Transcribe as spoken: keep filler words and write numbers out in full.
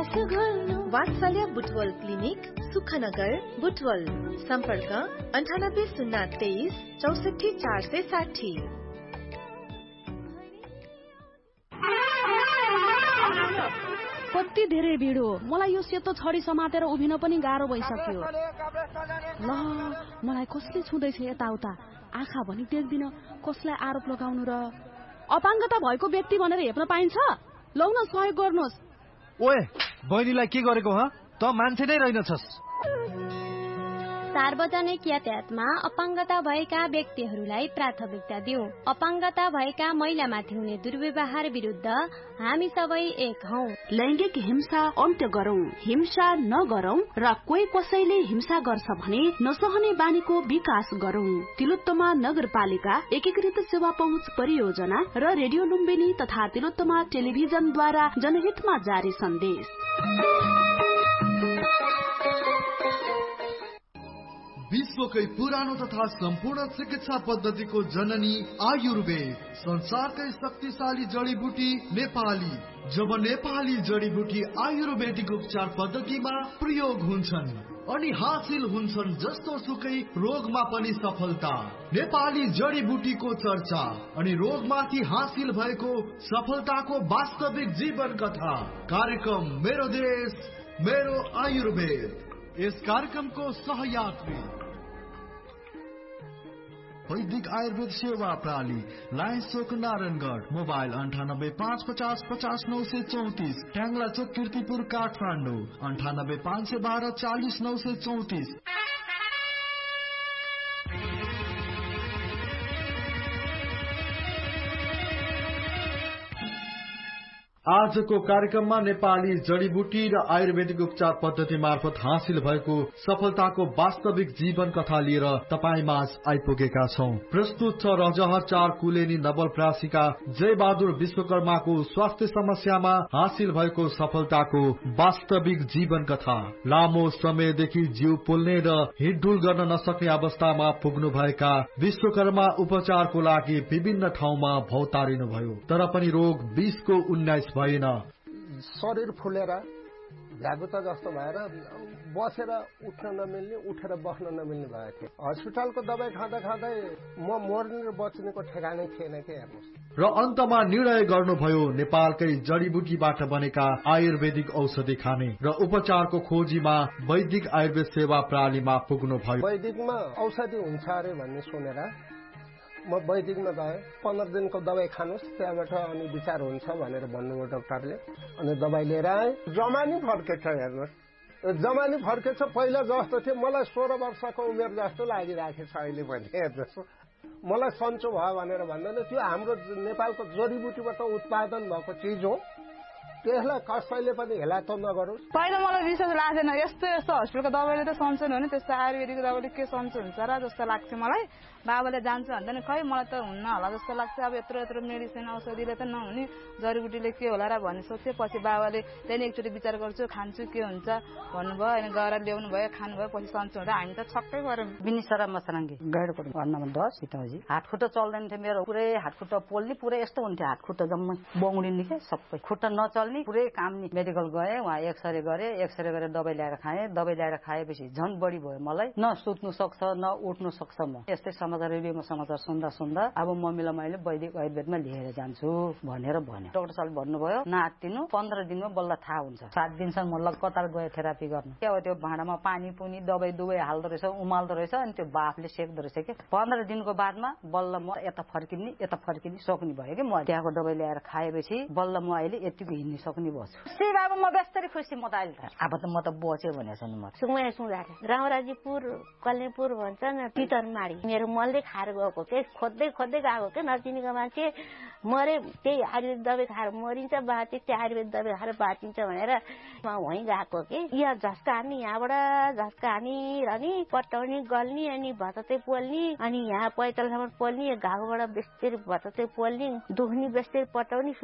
वात्सल्य बुटवल क्लिनिक सुखनगर बुटवल सम्पर्क अन्ठानब्बे शून्य तेइस चौसठी चार सय साठी। कति धेरै भिड हो, मलाई यो सेतो छडी समातेर उभिन पनि गाह्रो भइसक्यो। ल मलाई कसले छुँदैछ यताउता, आँखा भनी देख्दिन, कसलाई आरोप लगाउनु र। अपाङ्गता भएको व्यक्ति भनेर हेप्न पाइन्छ? लौ न सहयोग गर्नुहोस्। ओए बहिनीलाई के गरेको ह? त मान्छे नै रहेनछस्। सार्वजनिक यातायातमा अपाङ्गता भएका व्यक्तिहरूलाई प्राथमिकता दिउँ। अपाङ्गता भएका महिलामाथि हुने दुर्व्यवहार विरुद्ध हामी सबै एक हौं। लैंगिक हिंसा अन्त्य गरौं, हिंसा नगरौं र कोही कसैले हिंसा गर्छ भने नसहने बानीको विकास गरौं। तिलोत्तमा नगरपालिका एकीकृत सेवा पहुँच परियोजना र रेडियो लुम्बिनी तथा तिलोत्तमा टेलिभिजनद्वारा जनहितमा जारी सन्देश। विश्वकै पुरानो तथा सम्पूर्ण चिकित्सा पद्धतिको जननी आयुर्वेद, संसारकै शक्तिशाली जडीबुटी नेपाली। जब नेपाली जडीबुटी आयुर्वेदिक उपचार पद्धतिमा प्रयोग हुन्छन् अनि हासिल हुन्छन् जस्तो सुकै रोगमा पनि सफलता। नेपाली जडीबुटीको चर्चा अनि रोगमाथि हासिल भएको सफलताको वास्तविक जीवन कथा। कार्यक्रम मेरो देश मेरो आयुर्वेद। यस कार्यक्रमको सहयात्री वैदिक आयुर्वेद सेवा प्रणाली, लायन्स चोक नारायणगढ़। मोबाइल अंठानब्बे पाँच पचास पचास नौ सौ चौतीस। ट्याङ्ला चोक कीर्तिपुर काठमाडौँ अंठानब्बे पाँच सौ बारह चालीस नौ सौ चौतीस। आजको कार्यक्रममा नेपाली जडीबुटी र आयुर्वेदिक उपचार पद्धति मार्फत हासिल भएको सफलताको वास्तविक जीवन कथा लिएर तपाईमाझ आइपुगेका छौं। प्रस्तुत छ रजहर चार कुलेनी नवलप्रासीका जय बहादुर विश्वकर्माको स्वास्थ्य समस्यामा हासिल भएको सफलताको वास्तविक जीवन कथा। लामो समयदेखि जिउ पोल्ने र हिँडडुल गर्न नसक्ने अवस्थामा पुग्नु भएका विश्वकर्मा उपचारको लागि विभिन्न ठाउँमा भौतारिनु भयो, तर पनि रोग बीसको उन्नाइस भएन। शरीर फुलेर भ्यागुता जस्तो भएर बसेर उठ्न नमिल्ने, उठेर बस्न नमिल्ने भएको थियो। हस्पिटलको दबाई खाँदा खाँदै म मर्ने र बच्नेको ठेगानै थिएन के हेर्नुहोस्। र अन्तमा निर्णय गर्नुभयो नेपालकै जडीबुटीबाट बनेका आयुर्वेदिक औषधि खाने र उपचारको खोजीमा वैदिक आयुर्वेद सेवा प्रणालीमा पुग्नु भयो। वैदिकमा औषधि हुन्छ अरे भन्ने सुनेर म वैदिकमा गएँ। पन्ध्र दिनको दबाई खानुहोस्, त्यहाँबाट अनि विचार हुन्छ भनेर भन्नुभयो डाक्टरले। अनि दबाई लिएर आएँ। जमानी फर्केछ हेर्नुहोस्, जमानी फर्केछ। पहिला जस्तो थियो मलाई सोह्र वर्षको उमेर जस्तो लागिराखेछ अहिले पनि हेर्नुहोस्। मलाई सन्चो भयो भनेर भन्दैन, त्यो हाम्रो नेपालको जडीबुटीबाट उत्पादन भएको चिज हो, त्यसलाई कसैले पनि हेला त नगरोस्। पहिला मलाई विश्वास लाग्दैन, यस्तो यस्तो हस्पिटलको दबाईले त सन्चो हुने, त्यस्तो आयुर्वेदिक दबाईले के सन्चो हुन्छ र जस्तो लाग्थ्यो मलाई। बाबाले जान्छ भन्दैन, खै मलाई त हुन्न होला जस्तो लाग्छ। अब यत्रो यत्रो मेडिसिन औषधिले त नहुने, जडीबुटीले के होला र भन्ने सोच्थ्यो। पछि बाबाले त्यहाँदेखि एकचोटि विचार गर्छु, खान्छु के हुन्छ भन्नुभयो। अनि गएर ल्याउनु भयो, खानुभयो, पछि सन्चो हुँदा हामी त छक्कै गऱ्यौँ। बिनिसरा मसराङ्गी गैडको वार्ड नम्बर दस सीताजी। हातखुट्टा चल्दैन थियो मेरो, पुरै हातखुट्टा पोल्ने, पुरै यस्तो हुन्थ्यो हातखुट्टा जम्मै बौडिने के सबै, खुट्टा नचल्ने, पुरै काम नि। मेडिकल गएँ, वहाँ एक्सरे गरेँ, एक्सरे गरेर दबाई ल्याएर खाएँ। दबाई ल्याएर खाएपछि झन् बढी भयो मलाई, न सुत्नु सक्छ न उठ्नु सक्छ। म यस्तै समाचार रेडियोमा समाचार सुन्दा सुन्दा अब मम्मीलाई मैले वैदिक आयुर्वेदमा लिएर जान्छु भनेर भन्यो। डाक्टर साहबले भन्नुभयो नातिनु पन्ध्र दिनमा बल्ल थाहा हुन्छ। सात दिनसम्म म लगातार गएँ थेरापी गर्न। के हो त्यो भाँडामा पानी पुनी दबाई दुवै हाल्दो रहेछ, उमाल्दो रहेछ, अनि त्यो बाफले सेक्दो रहेछ के। पन्ध्र दिनको बादमा बल्ल म यता फर्किने यता फर्किने सक्ने भयो कि। म त्यहाँको दबाई ल्याएर खाएपछि बल्ल म अहिले यतिको हिँड्ने सक्ने भएछु। सी बाबा म बेस्तरी खुसी म त अहिले त अब त म त बच्यो भनेछ नि। म सुमाया सुँदाले रामराजीपुर कलेपुर भन्छ न, पितरमाडी। मेरो मनले खाएर गएको के, खोज्दै खोज्दै गएको के, नचिनेको मान्छे मरे, त्यही आयुर्वेद दबाई खाएर मरिन्छ, बाँचे त्यो आयुर्वेद दबाई खाएर बाँचिन्छ भनेर म वहीँ गएको कि। यहाँ झस्का हान्ने, यहाँबाट झस्का हानी र नि पटाउने गल्ने, अनि भतते पोल्ने, अनि यहाँ पैतालसम्म पोल्ने, घाउबाट बेस्तरी भतते पोल्ने, दुख्ने बेस्तरी पटाउने।